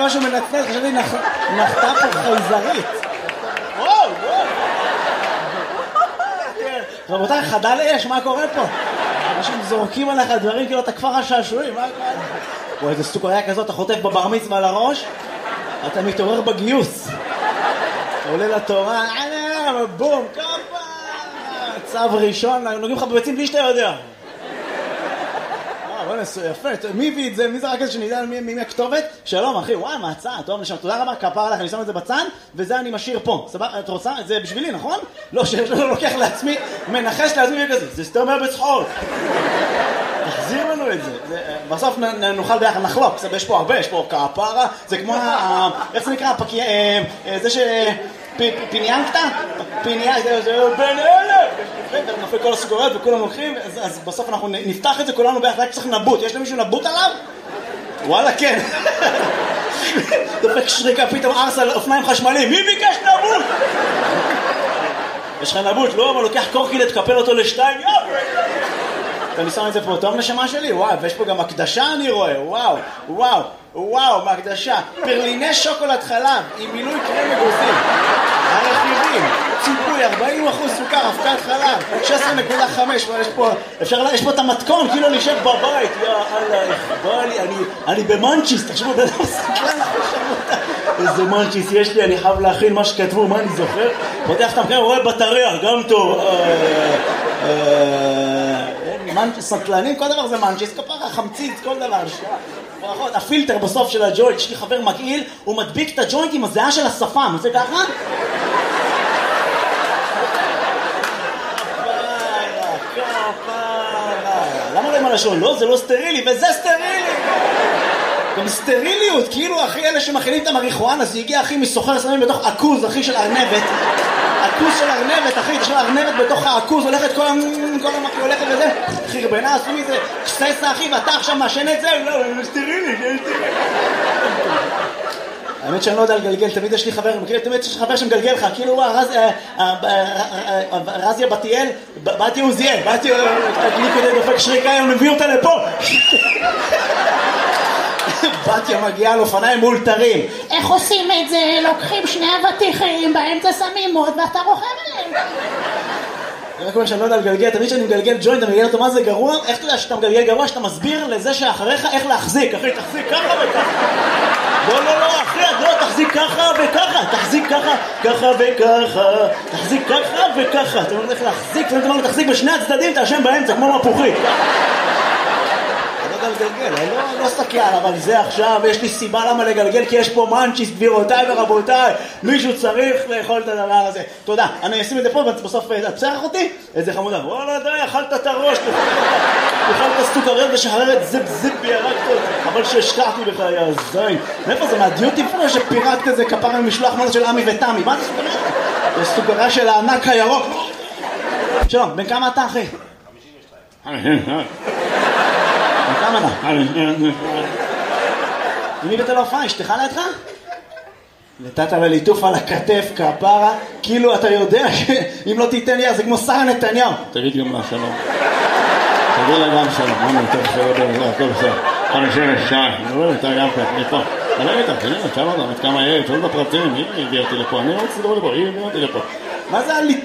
משהו מנצנץ, חשבתי נחתה פה חייזרית. וואו. רבותיי, חדל אש, מה קורה פה? אנשים זורקים עליך דברים כאילו אתה כפר השעשועים, מה קורה? וואי, איזה סוכריה כזאת, אתה חוטף בבר מצווה על הראש, אתה מתעורר בגיוס. עולה לתורה, בום, כפה, צו ראשון, נוגעים לך בביצים בלי שאתה יודע. יפה, מי הביא את זה? מי זה רק איזה שנדע מי הכתובת? שלום אחי, וואי, מהצד, טוב נשם, תודה רבה, כפר לך, אני שם את זה בצד, וזה אני משאיר פה. סבבה, את רוצה? זה בשבילי, נכון? לא, שאני לוקח לעצמי, מנחש לעצמי כזה, זה סתם היה בצחוק. תחזיר לנו את זה. בסוף נוכל ביחד, נחלוק, יש פה הרבה, יש פה כפרה, זה כמו, איך זה נקרא? זה ש... פיניאנקטה? פיניאנקטה, זה בין אלה! נופל כל הסוכריות וכולם לוקחים, אז בסוף אנחנו נפתח את זה כולנו ביחד, רק צריך נבוט. יש למישהו נבוט עליו? וואלה, כן. דופק שריקה, פתאום ארס על אופניים חשמליים. מי ביקש נבוט? יש לך נבוט, לא? אבל לוקח קורקילט, תקפל אותו לשתיים, אני שם את זה פה, טוב נשמה שלי? וואו, ויש פה גם הקדשה אני רואה, וואו, מהקדשה. פרליני שוקולד חלב, עם מילוי קרם אגוזים. הרכיבים, ציפוי, 40% סוכר, אבקת חלב, 16.5, יש פה את המתכון, כאילו נשב בבית, יא אללה, בא לי, אני במנצ'יס, תחשבו, בן אדם סקלן, איזה מנצ'יס יש לי, אני חייב להכין מה שכתבו, מה אני זוכר? פותח את המקרה, רואה בטריה, גם טוב. סקלנים, כל דבר זה מנצ'יס, כפרה, חמצית, כל דבר. ברכות, הפילטר בסוף של הג'וינט, יש לי חבר מגעיל, הוא מדביק את הג'וינט עם הזיעה של השפם, זה ככה? למה לא עם הלשון? לא, זה לא סטרילי, וזה סטרילי! גם סטריליות, כאילו אחי אלה שמכינים את המריחואנה, זה הגיע אחי מסוחר סמים בתוך עכוז, אחי של ארנבת. עכוז של ארנבת, אחי, תשמע, ארנבת בתוך העכוז, הולכת כל המקרה, הולכת וזה, חרבנה, עשו מזה, קססה, אחי, ואתה עכשיו מאשן את זה, לא, זה סטרילי, זה סטרילי. האמת שאני לא יודע לגלגל, תמיד יש לי חבר, תמיד יש לי חבר שמגלגל לך, כאילו, רזיה בתיאל, באתי עוזיאל, לי כדי דופק שריקה, הם מביא אותה לפה. בתיה מגיעה על אופניים מאולתרים. איך עושים את זה? לוקחים שני אבטיחים, באמצע שמים מוד ואתה רוכב עליהם. אני רק אומר שאני לא יודע לגלגל, תמיד שאני מגלגל ג'וינט, אני מגלגל אותו מה זה גרוע, איך אתה יודע שאתה מגלגל גרוע, שאתה מסביר לזה שאחריך איך להחזיק, אחי, תחזיק ככה וככה. לא, אחי, לא, תחזיק ככה וככה, תחזיק ככה וככה, תחזיק ככה וככה. אתה אומר איך להחזיק, ואתה אומר תחזיק בשני הצדדים, תאשם באמצע, כמו מפוחית. לגלגל, לא סקלן, אבל זה עכשיו, יש לי סיבה למה לגלגל, כי יש פה מנצ'יס, גבירותיי ורבותיי, מישהו צריך לאכול את הדבר הזה. תודה, אני אשים את זה פה, בסוף תצרח אותי, איזה חמודה, וואלה די, אכלת את הראש, אכלת סוכריות ושחררת זיפ בירקת, אבל שהשקעתי בך, יא זין. מאיפה זה, מהדיוטי פה שפירקת את זה כפרה ממשלוח מנות של עמי ותמי, מה זה סוכריה? זה סוכריה של הענק הירוק. שלום, בן כמה אתה אחי? 52. כמה אתה? מי בית הלאופה? אשתך לידך? נתת לה ליטוף על הכתף, כפרה, כאילו אתה יודע שאם לא תיתן לי, זה כמו שרה נתניהו. תגיד גם לה שלום. תגיד לה גם שלום. אני יותר בסדר, הכל בסדר. 52. אני רואה, אתה גם כאן, אני פה. תגיד איתה, תגיד לה, תשאל אותה, כמה יהיה, תשאל את הפרטים, היא הביאה אותי לפה, אני לא רוצה לדבר לפה, היא הביאה אותי לפה. מה זה הליטוף?